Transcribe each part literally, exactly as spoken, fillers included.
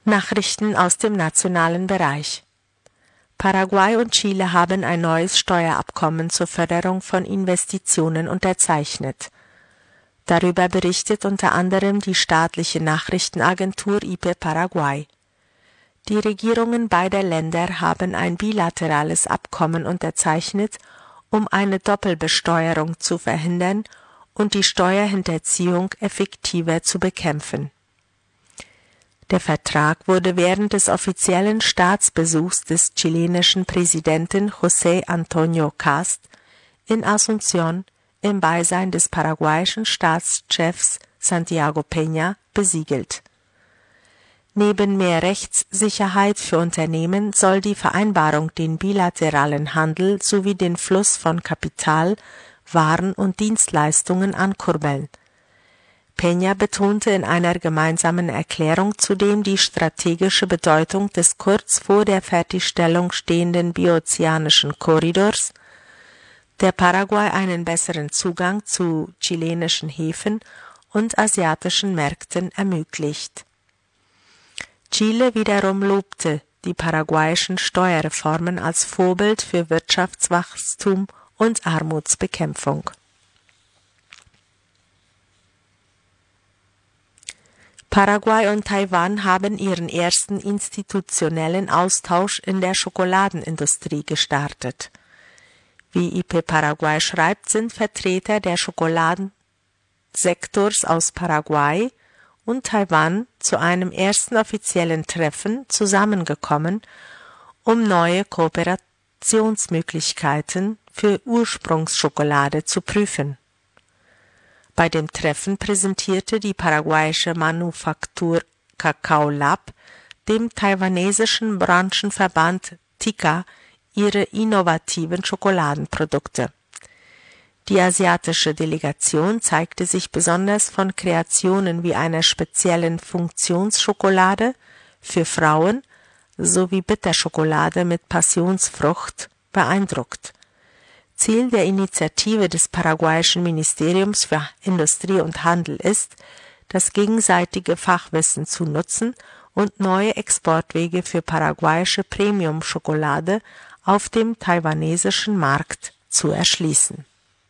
Nachrichten aus dem nationalen Bereich. Paraguay und Chile haben ein neues Steuerabkommen zur Förderung von Investitionen unterzeichnet. Darüber berichtet unter anderem die staatliche Nachrichtenagentur I P Paraguay. Die Regierungen beider Länder haben ein bilaterales Abkommen unterzeichnet, um eine Doppelbesteuerung zu verhindern und die Steuerhinterziehung effektiver zu bekämpfen. Der Vertrag wurde während des offiziellen Staatsbesuchs des chilenischen Präsidenten José Antonio Cast in Asunción im Beisein des paraguayischen Staatschefs Santiago Peña besiegelt. Neben mehr Rechtssicherheit für Unternehmen soll die Vereinbarung den bilateralen Handel sowie den Fluss von Kapital, Waren und Dienstleistungen ankurbeln. Peña betonte in einer gemeinsamen Erklärung zudem die strategische Bedeutung des kurz vor der Fertigstellung stehenden biozeanischen Korridors, der Paraguay einen besseren Zugang zu chilenischen Häfen und asiatischen Märkten ermöglicht. Chile wiederum lobte die paraguayischen Steuerreformen als Vorbild für Wirtschaftswachstum und Armutsbekämpfung. Paraguay und Taiwan haben ihren ersten institutionellen Austausch in der Schokoladenindustrie gestartet. Wie I P Paraguay schreibt, sind Vertreter der Schokoladensektors aus Paraguay und Taiwan zu einem ersten offiziellen Treffen zusammengekommen, um neue Kooperationsmöglichkeiten für Ursprungsschokolade zu prüfen. Bei dem Treffen präsentierte die paraguayische Manufaktur Cacao Lab dem taiwanesischen Branchenverband T I C A ihre innovativen Schokoladenprodukte. Die asiatische Delegation zeigte sich besonders von Kreationen wie einer speziellen Funktionsschokolade für Frauen sowie Bitterschokolade mit Passionsfrucht beeindruckt. Ziel der Initiative des paraguayischen Ministeriums für Industrie und Handel ist, das gegenseitige Fachwissen zu nutzen und neue Exportwege für paraguayische Premium-Schokolade auf dem taiwanesischen Markt zu erschließen.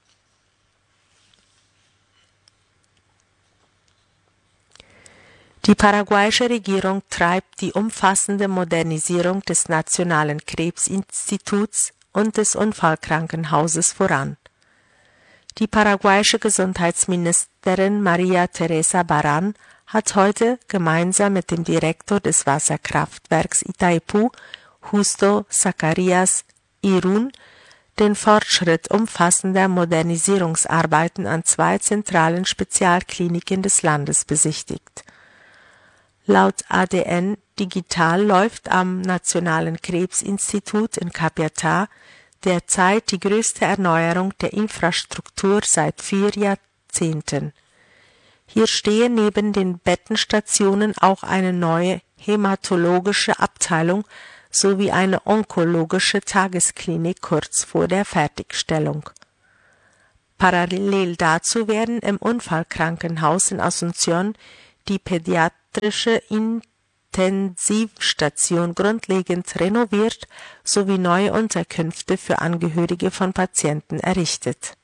Die paraguayische Regierung treibt die umfassende Modernisierung des Nationalen Krebsinstituts und des Unfallkrankenhauses voran. Die paraguayische Gesundheitsministerin María Teresa Barán hat heute gemeinsam mit dem Direktor des Wasserkraftwerks Itaipú, Justo Zacarías Irún, den Fortschritt umfassender Modernisierungsarbeiten an zwei zentralen Spezialkliniken des Landes besichtigt. Laut A D N Digital läuft am Nationalen Krebsinstitut in Capiatá derzeit die größte Erneuerung der Infrastruktur seit vier Jahrzehnten. Hier stehe neben den Bettenstationen auch eine neue hämatologische Abteilung sowie eine onkologische Tagesklinik kurz vor der Fertigstellung. Parallel dazu werden im Unfallkrankenhaus in Asunción die pädiatrische Intensivstation grundlegend renoviert sowie neue Unterkünfte für Angehörige von Patienten errichtet.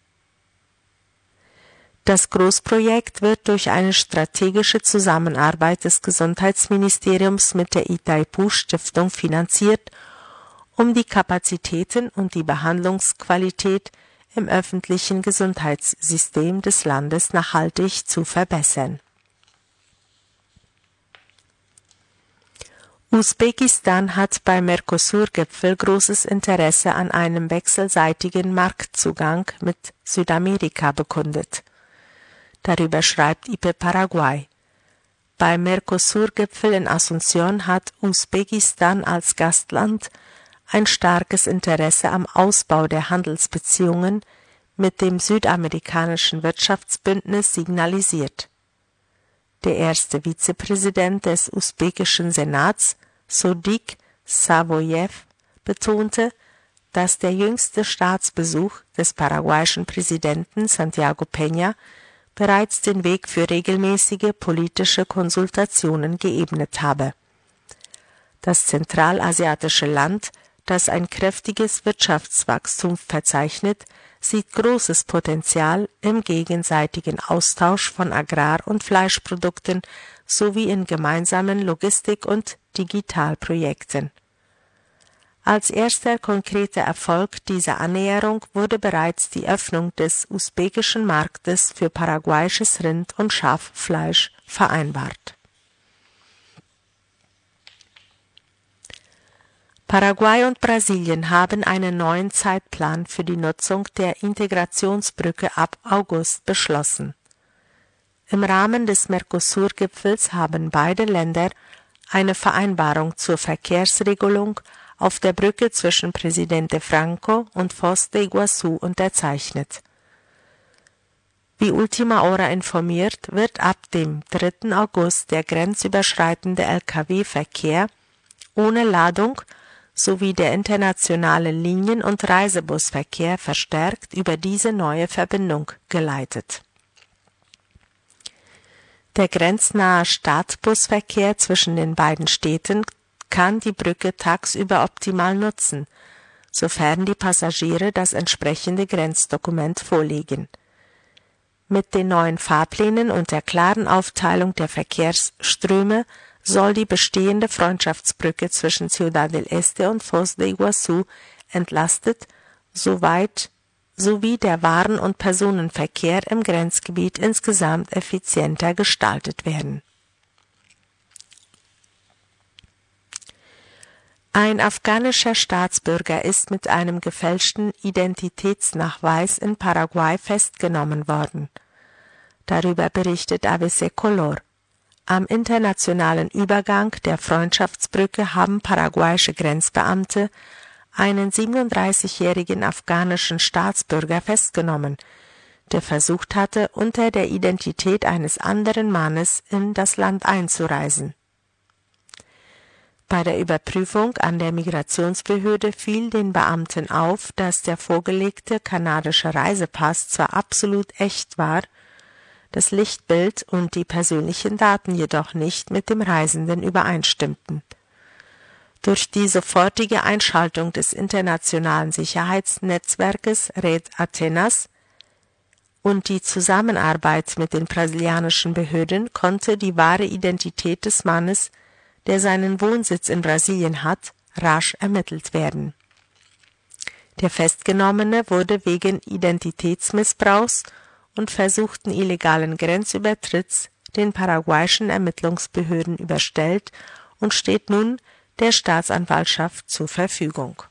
Das Großprojekt wird durch eine strategische Zusammenarbeit des Gesundheitsministeriums mit der Itaipú-Stiftung finanziert, um die Kapazitäten und die Behandlungsqualität im öffentlichen Gesundheitssystem des Landes nachhaltig zu verbessern. Usbekistan hat beim Mercosur-Gipfel großes Interesse an einem wechselseitigen Marktzugang mit Südamerika bekundet. Darüber schreibt I P Paraguay. Beim Mercosur-Gipfel in Asunción hat Usbekistan als Gastland ein starkes Interesse am Ausbau der Handelsbeziehungen mit dem südamerikanischen Wirtschaftsbündnis signalisiert. Der erste Vizepräsident des usbekischen Senats, Sodiq Safoyev, betonte, dass der jüngste Staatsbesuch des paraguayischen Präsidenten Santiago Peña bereits den Weg für regelmäßige politische Konsultationen geebnet habe. Das zentralasiatische Land, das ein kräftiges Wirtschaftswachstum verzeichnet, sieht großes Potenzial im gegenseitigen Austausch von Agrar- und Fleischprodukten sowie in gemeinsamen Logistik- und Digitalprojekten. Als erster konkreter Erfolg dieser Annäherung wurde bereits die Öffnung des usbekischen Marktes für paraguayisches Rind- und Schaffleisch vereinbart. Paraguay und Brasilien haben einen neuen Zeitplan für die Nutzung der Integrationsbrücke ab August beschlossen. Im Rahmen des Mercosur-Gipfels haben beide Länder eine Vereinbarung zur Verkehrsregelung auf der Brücke zwischen Presidente Franco und Foz de Iguazú unterzeichnet. Wie Ultima Hora informiert, wird ab dem dritten August der grenzüberschreitende L K W-Verkehr ohne Ladung sowie der internationale Linien- und Reisebusverkehr verstärkt über diese neue Verbindung geleitet. Der grenznahe Stadtbusverkehr zwischen den beiden Städten kann die Brücke tagsüber optimal nutzen, sofern die Passagiere das entsprechende Grenzdokument vorlegen. Mit den neuen Fahrplänen und der klaren Aufteilung der Verkehrsströme soll die bestehende Freundschaftsbrücke zwischen Ciudad del Este und Foz de Iguazú entlastet, soweit sowie der Waren- und Personenverkehr im Grenzgebiet insgesamt effizienter gestaltet werden. Ein afghanischer Staatsbürger ist mit einem gefälschten Identitätsnachweis in Paraguay festgenommen worden. Darüber berichtet A B C Color. Am internationalen Übergang der Freundschaftsbrücke haben paraguayische Grenzbeamte einen siebenunddreißigjährigen afghanischen Staatsbürger festgenommen, der versucht hatte, unter der Identität eines anderen Mannes in das Land einzureisen. Bei der Überprüfung an der Migrationsbehörde fiel den Beamten auf, dass der vorgelegte kanadische Reisepass zwar absolut echt war, das Lichtbild und die persönlichen Daten jedoch nicht mit dem Reisenden übereinstimmten. Durch die sofortige Einschaltung des internationalen Sicherheitsnetzwerkes Red Atenas und die Zusammenarbeit mit den brasilianischen Behörden konnte die wahre Identität des Mannes, der seinen Wohnsitz in Brasilien hat, rasch ermittelt werden. Der Festgenommene wurde wegen Identitätsmissbrauchs und versuchten illegalen Grenzübertritts den paraguayischen Ermittlungsbehörden überstellt und steht nun der Staatsanwaltschaft zur Verfügung.